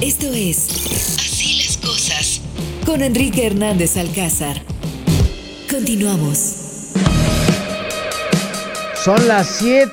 Esto es Así las cosas con Enrique Hernández Alcázar. Continuamos. Son las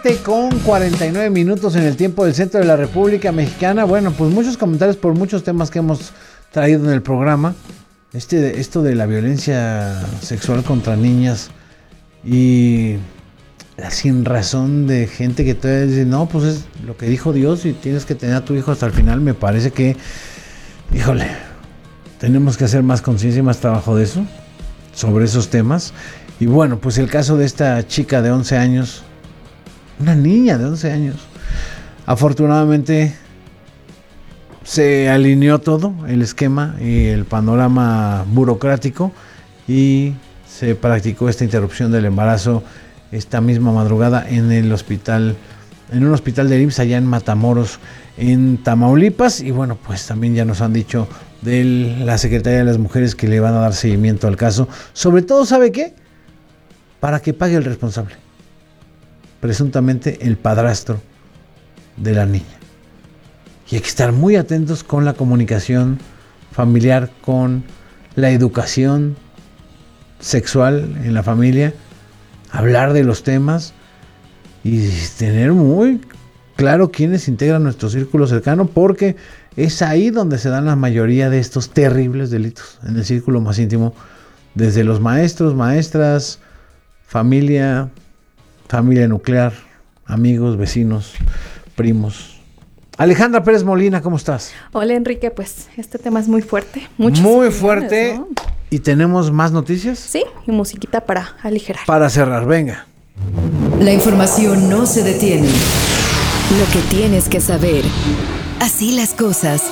7:49 en el tiempo del centro de la República Mexicana. Bueno, pues muchos comentarios por muchos temas que hemos traído en el programa. Esto de la violencia sexual contra niñas y la sin razón de gente que todavía dice, no, pues es lo que dijo Dios y tienes que tener a tu hijo hasta el final. Me parece que, híjole, tenemos que hacer más conciencia y más trabajo de eso, sobre esos temas. Y bueno, pues el caso de esta chica de 11 años, una niña de 11 años, afortunadamente se alineó todo, el esquema y el panorama burocrático, y se practicó esta interrupción del embarazo esta misma madrugada en un hospital del IMSS allá en Matamoros, en Tamaulipas. Y bueno, pues también ya nos han dicho de la Secretaría de las Mujeres que le van a dar seguimiento al caso. Sobre todo, ¿sabe qué? Para que pague el responsable, presuntamente el padrastro de la niña. Y hay que estar muy atentos con la comunicación familiar, con la educación sexual en la familia, hablar de los temas y tener muy claro quiénes integran nuestro círculo cercano, porque es ahí donde se dan la mayoría de estos terribles delitos, en el círculo más íntimo, desde los maestros, maestras, familia nuclear, amigos, vecinos, primos. Alejandra Pérez Molina, ¿cómo estás? Hola, Enrique, pues este tema es muy fuerte. Muy fuerte, ¿no? ¿Y tenemos más noticias? Sí, y musiquita para aligerar. Para cerrar, venga. La información no se detiene. Lo que tienes que saber. Así las cosas.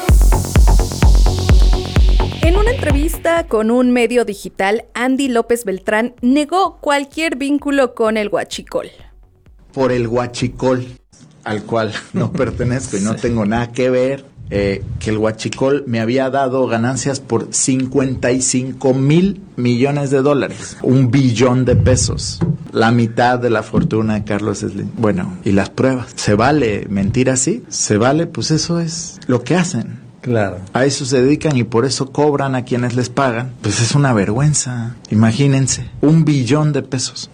En una entrevista con un medio digital, Andy López Beltrán negó cualquier vínculo con el huachicol. Por el huachicol, al cual no pertenezco y no tengo nada que ver, que el huachicol me había dado ganancias por 55 mil millones de dólares, 1 billón de pesos, la mitad de la fortuna de Carlos Slim. Bueno, y las pruebas. ¿Se vale mentir así? ¿Se vale? Pues eso es lo que hacen. Claro. A eso se dedican y por eso cobran a quienes les pagan. Pues es una vergüenza. Imagínense, 1 billón de pesos.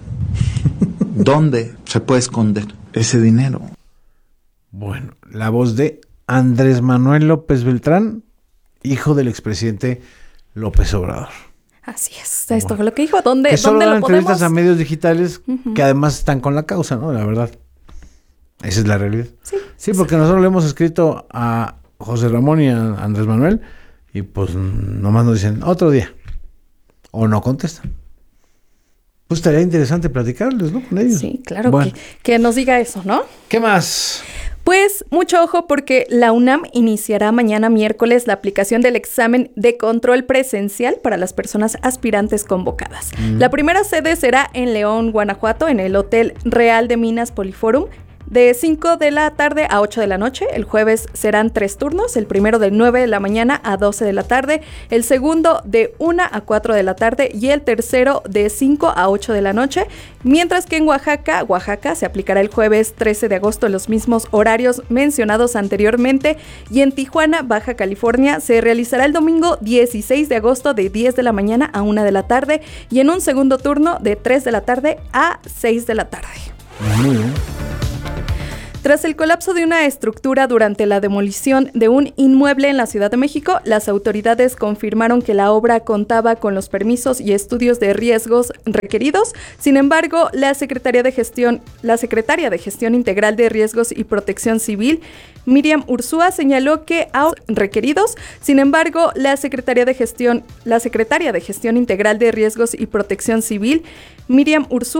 ¿Dónde se puede esconder ese dinero? Bueno, la voz de Andrés Manuel López Beltrán, hijo del expresidente López Obrador. Así es, esto fue lo que dijo. ¿Dónde que solo dan lo entrevistas podemos? a medios digitales que además están con la causa, ¿no? La verdad. Esa es la realidad. Sí, porque nosotros le hemos escrito a José Ramón y a Andrés Manuel y pues nomás nos dicen otro día o no contestan. Pues estaría interesante platicarles, ¿no? Con ellos. Sí, claro, bueno. que nos diga eso, ¿no? ¿Qué más? Pues mucho ojo porque la UNAM iniciará mañana miércoles la aplicación del examen de control presencial para las personas aspirantes convocadas. La primera sede será en León, Guanajuato, en el Hotel Real de Minas Poliforum, de 5 de la tarde a 8 de la noche. El jueves serán 3 turnos, el primero de 9 de la mañana a 12 de la tarde, el segundo de 1 a 4 de la tarde y el tercero de 5 a 8 de la noche, mientras que en Oaxaca se aplicará el jueves 13 de agosto los mismos horarios mencionados anteriormente, y en Tijuana, Baja California, se realizará el domingo 16 de agosto de 10 de la mañana a 1 de la tarde y en un segundo turno de 3 de la tarde a 6 de la tarde. Muy bien. Tras el colapso de una estructura durante la demolición de un inmueble en la Ciudad de México, las autoridades confirmaron que la obra contaba con los permisos y estudios de riesgos requeridos. Sin embargo, la secretaria de Gestión Integral de Riesgos y Protección Civil, Miriam Ursúa, señaló que requeridos. Sin embargo, la secretaria de Gestión Integral de Riesgos y Protección Civil, Miriam Ursúa,